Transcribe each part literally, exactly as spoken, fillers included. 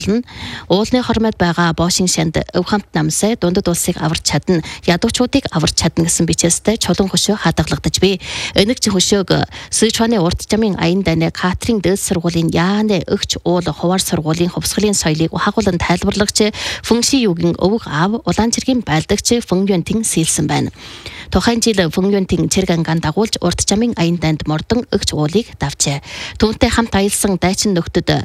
уулны хормойд байгаа Бошин шанд өв хамт намсай дундад улсыг аварч чадна, ядуучуудыг аварч чадна гэсэн бичээстэй чулуун хөшөө хадгалагдаж бий. Энэг чи хөшөөг Сычуаны урт замын аян дайны Катрин дээд сургуулийн яаны өгч уул хуваар сургуулийн хувьсгалын соёлыг хагуулan тайлбарлагч Фүнши юугийн өвөг аав Улаанчиргийн байлдагч Фүн Юнтин сэлсэн байна. Тухайн жил Фүн Юнтин цэрэг ангаан дагуулж урт замын аян дайнд мордон өгч уулыг давчээ. Түүнтэй хамт аялсан дайчин нөхдөд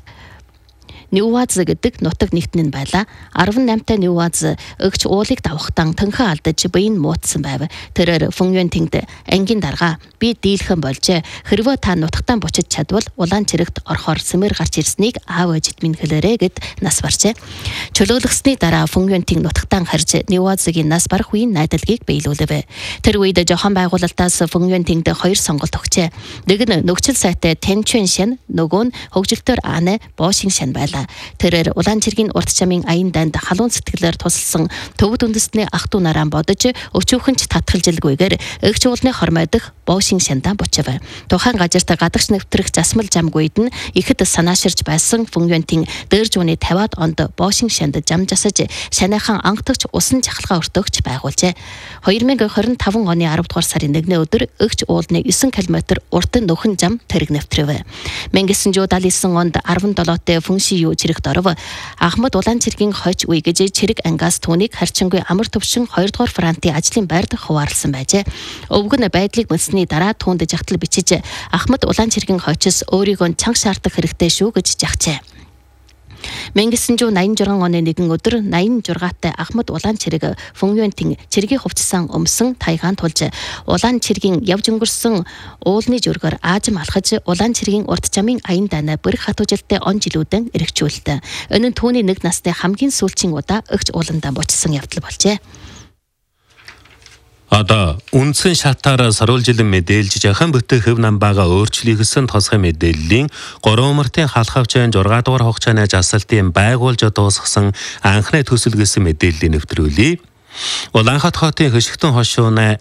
Ньюваз гэдэг нутаг нэгтэн байлаа. арван наймтай Ньюваз өгч уулыг давхтан төнхөө алдаж биеийн муутсан байв. Тэрээр Фүн Юнтинд ангийн дарга би дийлхэн болжээ. Хэрвээ та нутагтаа бучиж чадвал Улаанчирэгт орохоор сэмэр гарч ирснийг аав ээжид минь хэлээрэй гэд нас баржээ. Чөлөөлөгсөний дараа Фүн Юнтин нутагтаа харж Ньювазгийн нас барах үеийн найдалгийг биелүүлв. Тэр үед жохон байгуулалтаас Фүн Юнтинд хоёр сонголт өгчээ. Нэг нь нөхцөл сайтай Тэнчүн шин, нөгөө нь хөгжилтөөр Ане Бошин шин байлаа. Тэрээр Улаанчиргийн урт замын аян дайнд халуун сэтгэлээр тусалсан төвд үндэстний ах дүү нараа бодож өчүүхэнч татгалжилгүйгээр эгч уулны хормойдох Бошин шандаа бочив. Тухайн газарт гадагш нэвтрэх засмал замгүйд нь ихэд санааширж байсан Фүн Юнтин дээр жууны тавиад онд Бошин шанд зам засаж шаныхан ангатгч усан жахалгаа өртөөгч байгуулжээ. хоёр мянга хорин таван оны арав дугаар сарын нэгний өдөр эгч уулны девять километр урт нөхөн зам тэрэг нэвтрэв. мянга девятьсот даалсан онд арван долоотой Фүнши юу чирэгт оров. Ахмад Улаанчиргийн хойч үе гэж чирэг ангаас түүнийг харчингүй амар төвшин хоёр дугаар фронтын ажлын байрд хуваарлсан байжээ. Өвгөн байдлыг мэдсэний дараа түүнд жагтал бичиж Ахмад Улаанчиргийн хойчос өөрийгөө чанга шаардах хэрэгтэй шүү гэж жагчээ. мянга девятьсот восемьдесят шесть оны нэгэн өдөр восемьдесят шесттай Ахмад Улаанчирэг Фүн Юнтин цэргийн хувцсан өмсөн тайгаан тулж Улаанчиргийн явж өнгөрсөн уулны жөргөөр аажим алхаж Улаанчиргийн урт замын аян дайна бүрх хатуужилттай он жилүүдэн эргчүүлдэг. Энэ нь түүний нэг насны хамгийн сүүлчийн удаа өгч ууландаа бочсон явдал болжээ. Одоо үндсэн шатаараа саруулжилан мэдээлж жахан бүтэн хөв намбаага өөрчлөгсөн тосгой мэдээллийн гурван мартын халахавчын шесть дугаар хугацааны жасалтын байгуулж дуусгасан анхны төсөл гэсэн мэдээллийг нэвтрүүлье. Улаанхат хотын хөшигтэн хошууны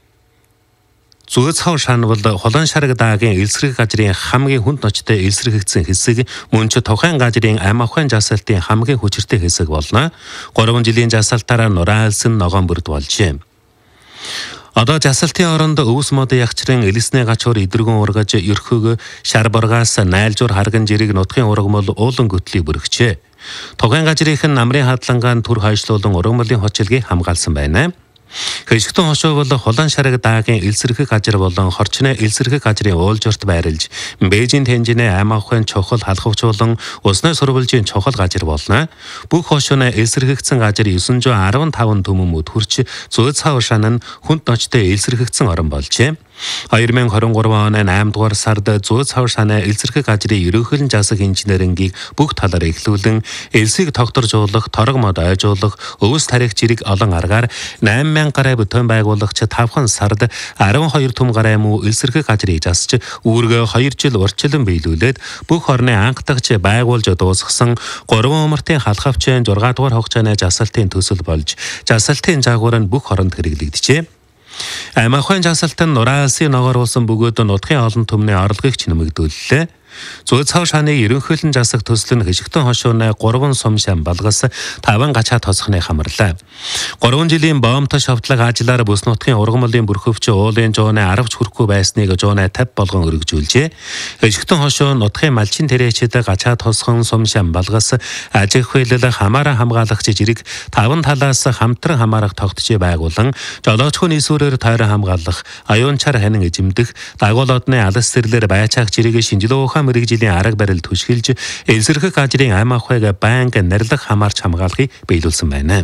Зүгэц хав шанвал холон шараг даагийн элсрэг газрын хамгийн хүнд ночтой элсрэгэгдсэн хэсэг мөн ч тухайн газрын ам ахын жасалтын хамгийн хүчиртэй хэсэг болно. гурван жилийн жасалтаараа нураалсан ногоон бүрд болжээ. Одоо жасалтын оронд өвс мод ягчрын элэсний гачуур идэргэн ургаж ерхөг шар боргаас найлжуур харган жирийг нутгийн ургамал уулан гөтлийг бүргчээ. Тухайн газрынхан намрын хадлангаан түр хойшлуулан ургамлын хочлогийг хамгаалсан байна. Хөшигтэн хошоо бол холон шараг даагийн элсэрхэг газар болон хорчны элсэрхэг газрын уулжурт байрлж Бээжин тэнжинэ ам ахын чухал халахвчуулан усны сурвалжийн чухал газар болно. Бүх хошооны элсэрхэгдсэн газар девять сот десяттай төмөмөд хүрч зөөц хав шан нь хүнд ночтой элсэрхэгдсэн орон болжээ. хоёр мянга двадцать три оны eight дугаар сард зөөц хав шаны элсэрхэг газрын ерөнхийлөн засаг инженерингийг бүх талаар эхлүүлэн элсийг тогтворжуулах, торог мод ойжуулах, өвс тарих жирийг олон аргаар eight мянга гараа бүтээн байгуулагч тавхан сард twelve түм гараа муу элсэрхэг газрыг засч үүргээ хоёр жил урьдчилан биелүүлээд бүх орны анхдагч байгуулж дуусгасан гурван мартын халахавчын six дугаар хугацааны жасалтын төсөл болж жасалтын жаагуур нь бүх оронд хэрэглэгдэжээ. Ам ахын жасалт нь нураалсын ногооруулсан бөгөөд нутгийн олон түмний орлогыг ч нэмэгдүүллээ. Зөөц хав шаны ерөнхийлөн засаг төсөл нь хөшигтэн хошууны гурван сум шам балгас таван гачаа тосхны хамарлаа. гурван жилийн боомтой шавтлаг ажлаар бүс нутгийн ургамлын бүрхөвч уулын жууны аравч хүрэхгүй байсныг жууны тавь болгон өргөжүүлжээ. Хөшигтэн хошуу нутгийн малчин тэрээчэд гачаа тосхон сум шам балгас ажиг хвээлэл хамаараа хамгаалагч жирийг таван талаас хамтран хамаарах тогтчээ байгуулан жолоочхоо нийсвэрээр тойрон хамгаалах, аюунчаар ханин эзэмдэх, дагуулодны алс сэрлэр байцаах жирийг шинжилгээ мэрэгжлийн арга барил түшгэлж элсэрхэг газрын ам ахыг байнга нэрлэх хамаарч хамгаалахыг биелүүлсэн байна.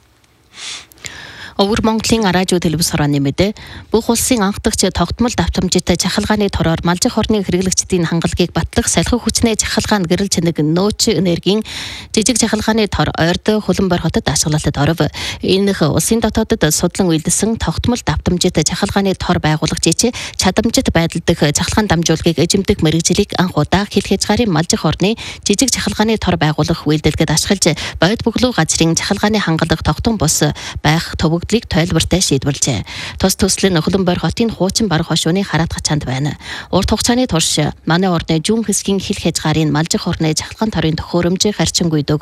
Өвөр Монголын радио телевиз хорооны мэдээ бүх улсын анхдагч тогтмол давтамжтай жахалгааны тороор малжих орны хэрэглэгчдийн хангалгийг батлах салхи хүчний жахалгаанд гэрэл чанаг нөөч энергийн жижиг жахалгааны тор ойрд Хуланбор хотод ашиглалтад оров. Энэх улсын дотоодод судлан үйлдэлсэн тогтмол давтамжтай жахалгааны тор байгуулагч чадамжит байдалдах жахалгаан дамжуулгыг эзэмдэх мэрэгжлийг анх удаа хил хязгаарын малжих орны жижиг жахалгааны тор байгуулах үйлдэлгэд ашиглаж бойд бөглөө газрын жахалгааны хангалах тогтун бус байх төвөг тогтолцоог тойлбортой шийдвэрлэжээ. Тус төсөл нь Хөлбөмбөр хотын хуучин бараг хошууны хараатгах чанд байна. Урт хугацааны турш манай орны жүүн хэсгийн хил хязгаарыг малжих орны жахлахын тарын төхөөрөмж харьцангуй